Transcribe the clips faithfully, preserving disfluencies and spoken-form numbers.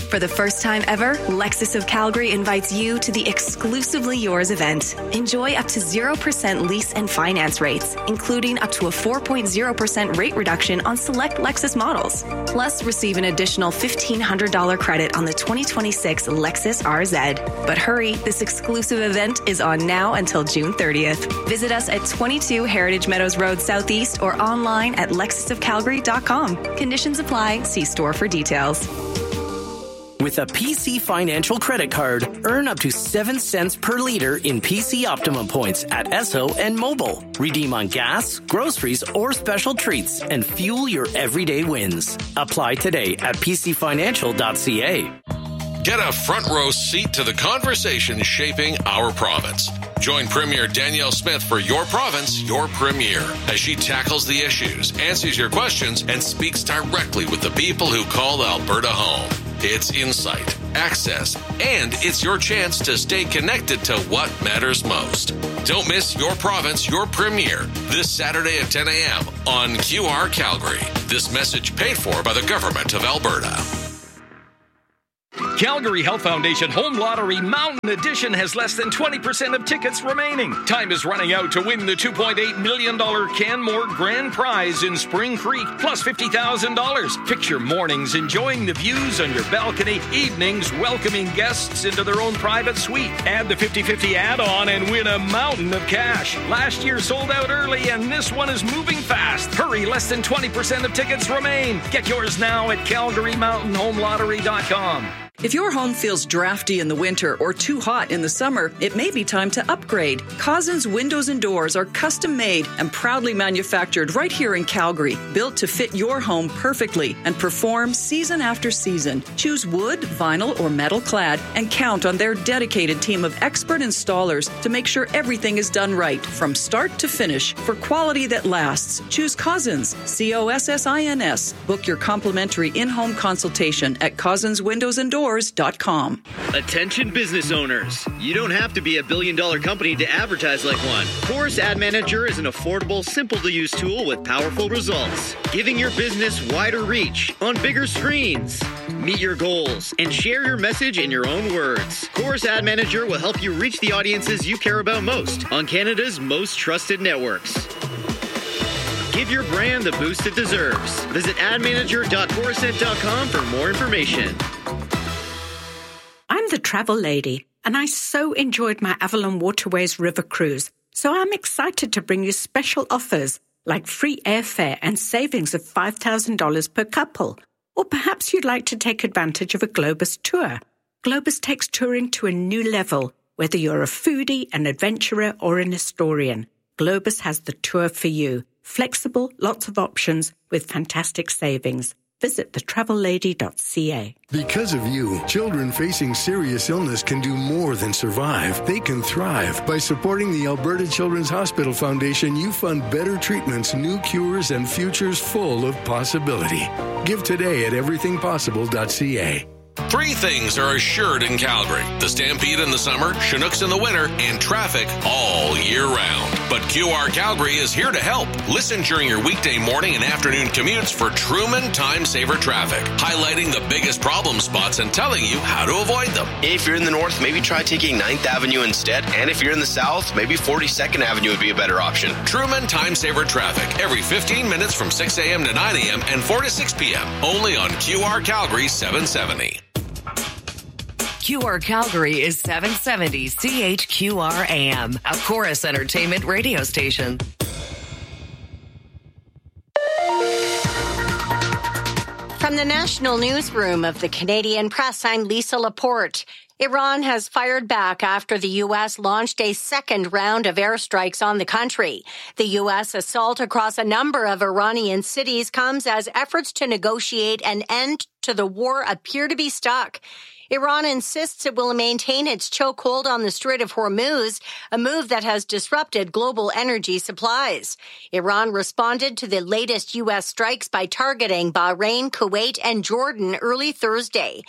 For the first time ever, Lexus of Calgary invites you to the Exclusively Yours event. Enjoy up to zero percent lease and finance rates, including up to a four point zero percent rate reduction on select Lexus models. Plus, receive an additional fifteen hundred dollars credit on the twenty twenty-six Lexus R Z. But hurry, this exclusive event is on now until June thirtieth. Visit us at twenty-two Heritage Meadows Road Southeast or online at lexus of calgary dot com. Conditions apply. See store for details. With a P C Financial credit card, earn up to seven cents per liter in P C Optimum points at Esso and Mobile. Redeem on gas, groceries, or special treats and fuel your everyday wins. Apply today at p c financial dot c a. Get a front row seat to the conversation shaping our province. Join Premier Danielle Smith for Your Province, Your Premier, as she tackles the issues, answers your questions, and speaks directly with the people who call Alberta home. It's insight, access, and it's your chance to stay connected to what matters most. Don't miss Your Province, Your Premier this Saturday at ten a.m. on Q R Calgary. This message paid for by the Government of Alberta. Calgary Health Foundation Home Lottery Mountain Edition has less than twenty percent of tickets remaining. Time is running out to win the two point eight million dollars Canmore Grand Prize in Spring Creek, plus fifty thousand dollars. Picture mornings enjoying the views on your balcony, evenings welcoming guests into their own private suite. Add the fifty-fifty add-on and win a mountain of cash. Last year sold out early, and this one is moving fast. Hurry, less than twenty percent of tickets remain. Get yours now at calgary mountain home lottery dot com. If your home feels drafty in the winter or too hot in the summer, it may be time to upgrade. Cousins Windows and Doors are custom made and proudly manufactured right here in Calgary, built to fit your home perfectly and perform season after season. Choose wood, vinyl, or metal clad and count on their dedicated team of expert installers to make sure everything is done right from start to finish for quality that lasts. Choose Cousins, C O S S I N S. Book your complimentary in-home consultation at cousins windows and doors dot com. Attention business owners. You don't have to be a billion dollar company to advertise like one. Chorus Ad Manager is an affordable, simple to use tool with powerful results, giving your business wider reach on bigger screens. Meet your goals and share your message in your own words. Chorus Ad Manager will help you reach the audiences you care about most on Canada's most trusted networks. Give your brand the boost it deserves. Visit ad manager dot corusent dot com for more information. I'm the travel lady, and I so enjoyed my Avalon Waterways River cruise, so I'm excited to bring you special offers like free airfare and savings of five thousand dollars per couple. Or perhaps you'd like to take advantage of a Globus tour. Globus takes touring to a new level, whether you're a foodie, an adventurer, or an historian. Globus has the tour for you. Flexible, lots of options with fantastic savings. Visit the travel lady dot c a. Because of you, children facing serious illness can do more than survive. They can thrive. By supporting the Alberta Children's Hospital Foundation, you fund better treatments, new cures, and futures full of possibility. Give today at everything possible dot c a. Three things are assured in Calgary: the Stampede in the summer, Chinooks in the winter, and traffic all year round. But Q R Calgary is here to help. Listen during your weekday morning and afternoon commutes for Truman Time Saver Traffic, highlighting the biggest problem spots and telling you how to avoid them. If you're in the north, maybe try taking ninth Avenue instead. And if you're in the south, maybe forty-second Avenue would be a better option. Truman Time Saver Traffic, every fifteen minutes from six a.m. to nine a.m. and four to six p.m. Only on Q R Calgary seven seventy. Q R Calgary is seven seventy C H Q R A M, a Chorus Entertainment radio station. From the national newsroom of the Canadian Press, I'm Lisa Laporte. Iran has fired back after the U S launched a second round of airstrikes on the country. The U S assault across a number of Iranian cities comes as efforts to negotiate an end to the war appear to be stuck. Iran insists it will maintain its chokehold on the Strait of Hormuz, a move that has disrupted global energy supplies. Iran responded to the latest U S strikes by targeting Bahrain, Kuwait, and Jordan early Thursday.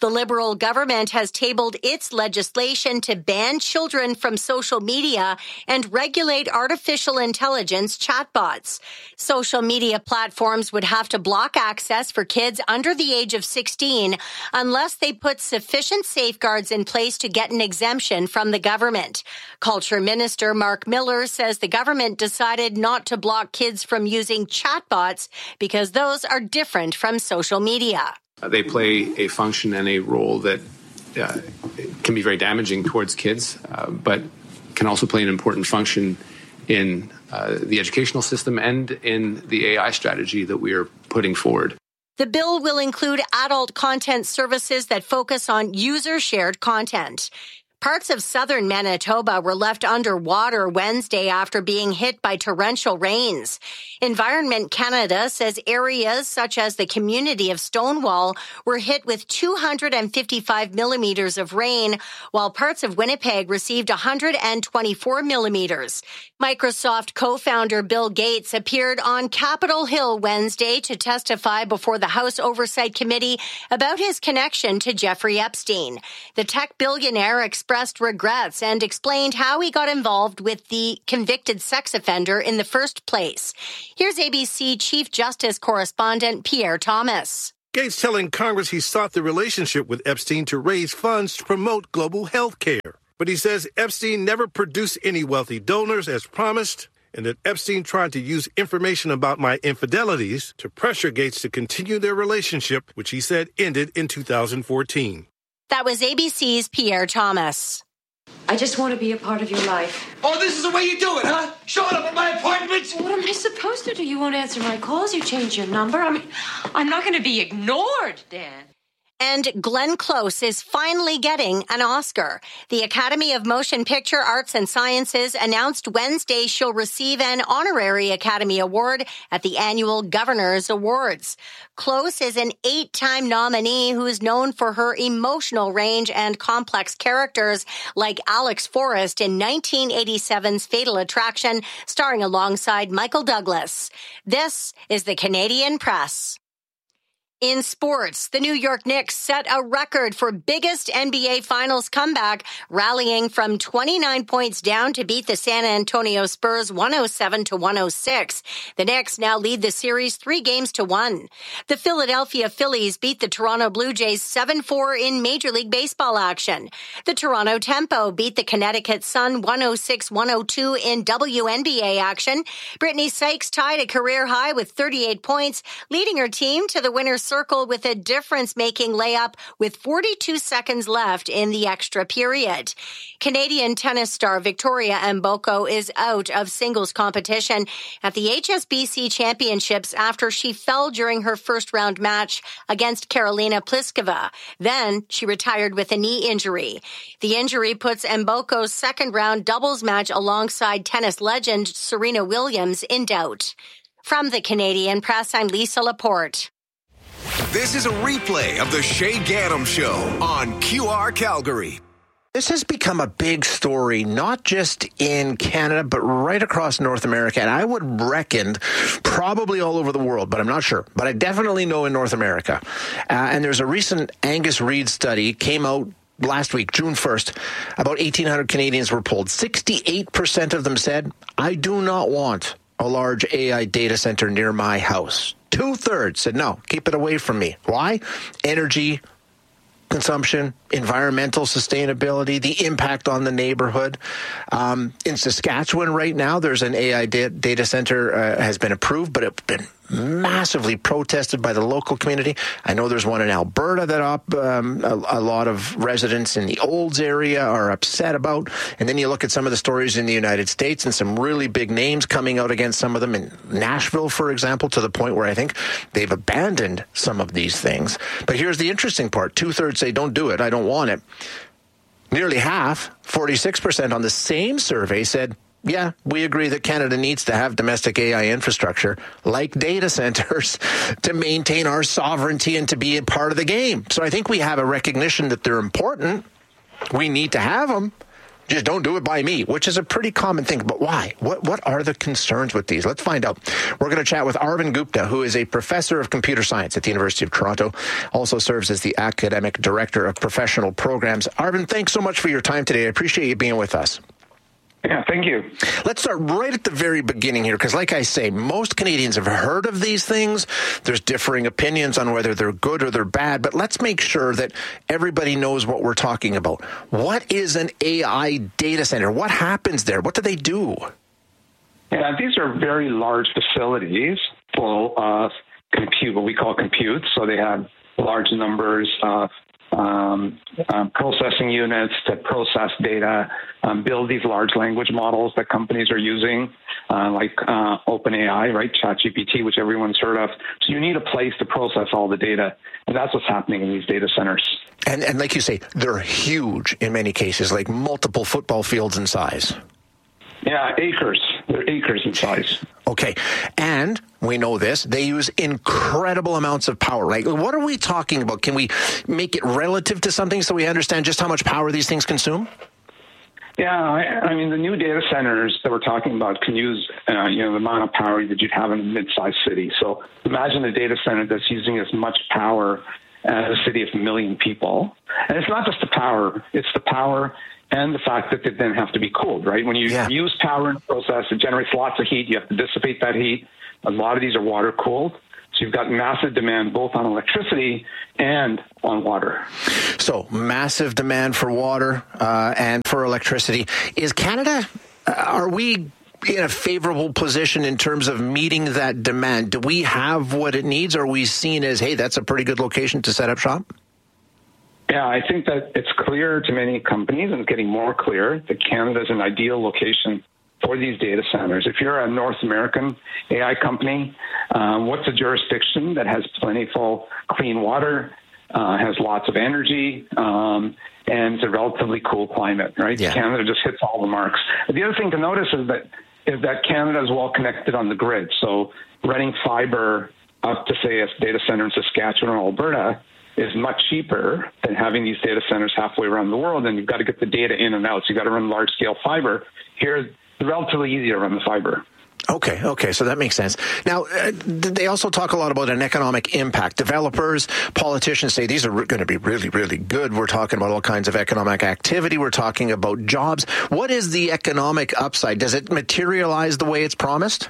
The Liberal government has tabled its legislation to ban children from social media and regulate artificial intelligence chatbots. Social media platforms would have to block access for kids under the age of sixteen unless they put sufficient safeguards in place to get an exemption from the government. Culture Minister Mark Miller says the government decided not to block kids from using chatbots because those are different from social media. They play a function and a role that uh, can be very damaging towards kids, uh, but can also play an important function in uh, the educational system and in the A I strategy that we are putting forward. The bill will include adult content services that focus on user-shared content. Parts of southern Manitoba were left underwater Wednesday after being hit by torrential rains. Environment Canada says areas such as the community of Stonewall were hit with two hundred fifty-five millimeters of rain, while parts of Winnipeg received one hundred twenty-four millimeters. Microsoft co-founder Bill Gates appeared on Capitol Hill Wednesday to testify before the House Oversight Committee about his connection to Jeffrey Epstein. The tech billionaire expressed regrets and explained how he got involved with the convicted sex offender in the first place. Here's A B C Chief Justice correspondent Pierre Thomas. Gates telling Congress he sought the relationship with Epstein to raise funds to promote global health care. But he says Epstein never produced any wealthy donors as promised, and that Epstein tried to use information about my infidelities to pressure Gates to continue their relationship, which he said ended in two thousand fourteen. That was A B C's Pierre Thomas. I just want to be a part of your life. Oh, this is the way you do it, huh? Showing up at my appointments? What am I supposed to do? You won't answer my calls. You changed your number. I mean, I'm not going to be ignored, Dan. And Glenn Close is finally getting an Oscar. The Academy of Motion Picture Arts and Sciences announced Wednesday she'll receive an honorary Academy Award at the annual Governors Awards. Close is an eight-time nominee who is known for her emotional range and complex characters like Alex Forrest in nineteen eighty-seven's Fatal Attraction, starring alongside Michael Douglas. This is the Canadian Press. In sports, the New York Knicks set a record for biggest N B A Finals comeback, rallying from twenty-nine points down to beat the San Antonio Spurs one oh seven to one oh six. The Knicks now lead the series three games to one. The Philadelphia Phillies beat the Toronto Blue Jays seven four in Major League Baseball action. The Toronto Tempo beat the Connecticut Sun one oh six one oh two in W N B A action. Brittany Sykes tied a career high with thirty-eight points, leading her team to the winner's circle with a difference-making layup with forty-two seconds left in the extra period. Canadian tennis star Victoria Mboko is out of singles competition at the H S B C Championships after she fell during her first-round match against Karolina Pliskova. Then she retired with a knee injury. The injury puts Mboko's second-round doubles match alongside tennis legend Serena Williams in doubt. From the Canadian Press, I'm Lisa Laporte. This is a replay of the Shay Gaddam Show on Q R Calgary. This has become a big story, not just in Canada, but right across North America. And I would reckon probably all over the world, but I'm not sure. But I definitely know in North America. Uh, and there's a recent Angus Reid study came out last week, June first. About eighteen hundred Canadians were polled. sixty-eight percent of them said, I do not want a large A I data center near my house. Two-thirds said, no, keep it away from me. Why? Energy consumption, environmental sustainability, the impact on the neighborhood. Um, in Saskatchewan right now, there's an A I da- data center uh, has been approved, but it's been massively protested by the local community. I know there's one in Alberta that up, um, a, a lot of residents in the Olds area are upset about. And then you look at some of the stories in the United States and some really big names coming out against some of them in Nashville, for example, to the point where I think they've abandoned some of these things. But here's the interesting part. Two-thirds say, don't do it. I don't want it. Nearly half, forty-six percent on the same survey said, yeah, we agree that Canada needs to have domestic A I infrastructure like data centers to maintain our sovereignty and to be a part of the game. So I think we have a recognition that they're important. We need to have them. Just don't do it by me, which is a pretty common thing. But why? What what are the concerns with these? Let's find out. We're going to chat with Arvind Gupta, who is a professor of computer science at the University of Toronto, also serves as the academic director of professional programs. Arvind, thanks so much for your time today. I appreciate you being with us. Yeah, thank you. Let's start right at the very beginning here, because like I say, most Canadians have heard of these things. There's differing opinions on whether they're good or they're bad, but let's make sure that everybody knows what we're talking about. What is an A I data center? What happens there? What do they do? Yeah, these are very large facilities full of compute, what we call compute. So they have large numbers of Um, um, processing units that process data, um, build these large language models that companies are using, uh, like uh, OpenAI, right, ChatGPT, which everyone's heard of. So you need a place to process all the data, and that's what's happening in these data centers. And, and like you say, they're huge in many cases, like multiple football fields in size. Yeah, acres. They're acres in size. Okay. And we know this. They use incredible amounts of power. Like, what are we talking about? Can we make it relative to something so we understand just how much power these things consume? Yeah, I, I mean, the new data centers that we're talking about can use, uh, you know, the amount of power that you'd have in a mid-sized city. So imagine a data center that's using as much power as a city of a million people. And it's not just the power. It's the power and the fact that they then have to be cooled, right? When you yeah. use power in the process, it generates lots of heat. You have to dissipate that heat. A lot of these are water cooled. So you've got massive demand both on electricity and on water. So massive demand for water uh, and for electricity. Is Canada, uh, are we in a favorable position in terms of meeting that demand? Do we have what it needs? Or are we seen as, hey, that's a pretty good location to set up shop? Yeah, I think that it's clear to many companies, and it's getting more clear, that Canada is an ideal location for these data centers. If you're a North American A I company, um, what's a jurisdiction that has plentiful clean water, uh, has lots of energy, um, and it's a relatively cool climate, right? Yeah. Canada just hits all the marks. The other thing to notice is that is that Canada is well connected on the grid. So running fiber up to, say, a data center in Saskatchewan or Alberta is much cheaper than having these data centers halfway around the world, and you've got to get the data in and out. So you've got to run large-scale fiber. Here, it's relatively easy to run the fiber. Okay, okay, so that makes sense. Now, uh, they also talk a lot about an economic impact. Developers, politicians say these are going to be really, really good. We're talking about all kinds of economic activity. We're talking about jobs. What is the economic upside? Does it materialize the way it's promised?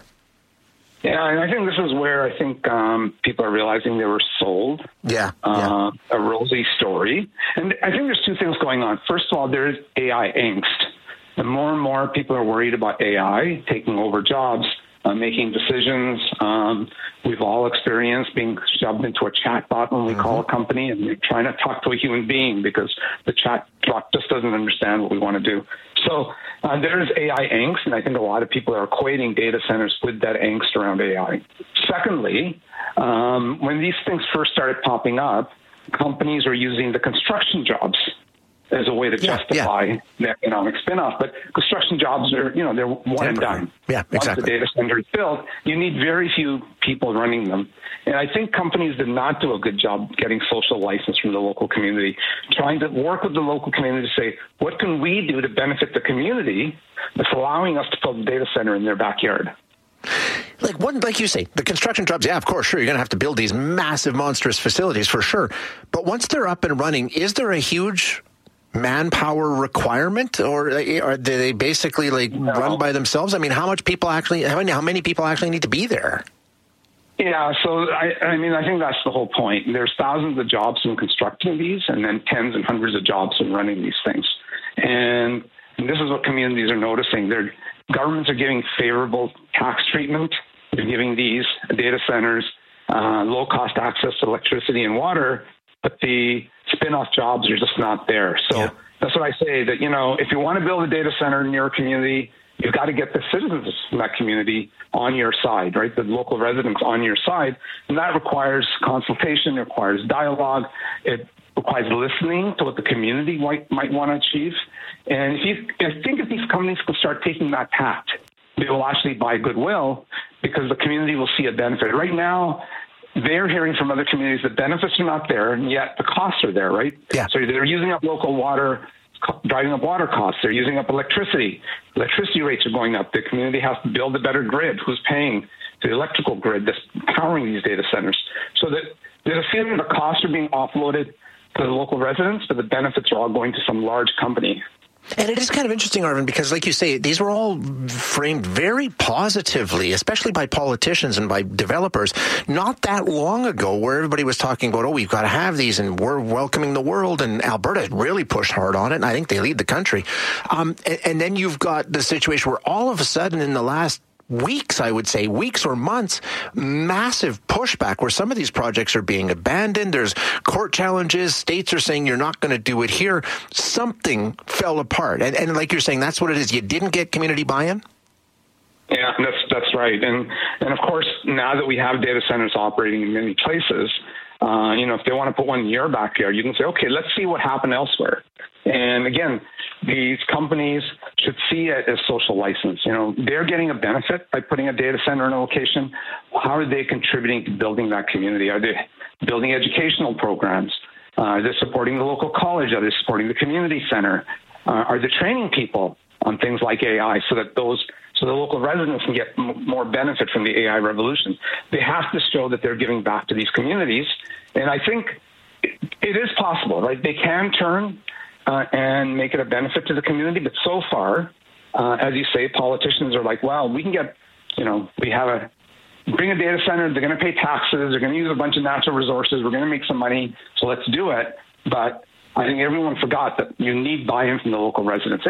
Yeah, and I think this is where I think um, people are realizing they were sold yeah, uh, yeah. a rosy story. And I think there's two things going on. First of all, there is A I angst. And more and more people are worried about A I taking over jobs, uh, making decisions. Um, we've all experienced being shoved into a chat bot when we mm-hmm. call a company and we're trying to talk to a human being because the chat bot just doesn't understand what we want to do. So uh, there is A I angst, and I think a lot of people are equating data centers with that angst around A I. Secondly, um, when these things first started popping up, companies were using the construction jobs as a way to yeah, justify yeah. the economic spin-off. But construction jobs are, you know, they're one Temporary. and done. Yeah, exactly. Once the data center is built, you need very few people running them. And I think companies did not do a good job getting social license from the local community, trying to work with the local community to say, what can we do to benefit the community that's allowing us to build a data center in their backyard? Like one, like you say, the construction jobs, yeah, of course, sure, you're going to have to build these massive, monstrous facilities for sure. But once they're up and running, is there a huge manpower requirement, or, or do they basically like no. run by themselves? I mean, how much people actually, how many, how many people actually need to be there? Yeah, so I, I mean, I think that's the whole point. There's thousands of jobs in constructing these, and then tens and hundreds of jobs in running these things. And this is what communities are noticing. Their governments are giving favorable tax treatment. They're giving these data centers uh, low-cost access to electricity and water, but the spin-off jobs are just not there. So yeah. that's what I say, that, you know, if you want to build a data center near a community, you've got to get the citizens from that community on your side, right? The local residents on your side. And that requires consultation, it requires dialogue, it requires listening to what the community might, might want to achieve. And if you, I think if these companies can start taking that tact, they will actually buy goodwill because the community will see a benefit. Right now, they're hearing from other communities that benefits are not there, and yet the costs are there, right? Yeah. So they're using up local water, driving up water costs. They're using up electricity. Electricity rates are going up. The community has to build a better grid. Who's paying the electrical grid that's powering these data centers? So that there's a feeling the costs are being offloaded to the local residents, but the benefits are all going to some large company. And it is kind of interesting, Arvind, because like you say, these were all framed very positively, especially by politicians and by developers, not that long ago, where everybody was talking about, oh, we've got to have these and we're welcoming the world. And Alberta really pushed hard on it. And I think they lead the country. Um, and, and then you've got the situation where all of a sudden in the last weeks, I would say, weeks or months, massive pushback where some of these projects are being abandoned. There's court challenges. States are saying you're not going to do it here. Something fell apart. And, and like you're saying, that's what it is. You didn't get community buy-in? Yeah, that's that's right. And, and of course, now that we have data centers operating in many places, uh, you know, if they want to put one in your backyard, you can say, okay, let's see what happened elsewhere. And again, these companies should see it as social license. You know, they're getting a benefit by putting a data center in a location. How are they contributing to building that community? Are they building educational programs? Uh, are they supporting the local college? Are they supporting the community center? Uh, are they training people on things like A I so that those so the local residents can get m- more benefit from the A I revolution? They have to show that they're giving back to these communities. And I think it, it is possible, right? They can turn Uh, and make it a benefit to the community. But so far, uh, as you say, politicians are like, well, we can get, you know, we have a, bring a data center, they're going to pay taxes, they're going to use a bunch of natural resources, we're going to make some money, so let's do it. But I think everyone forgot that you need buy-in from the local residents.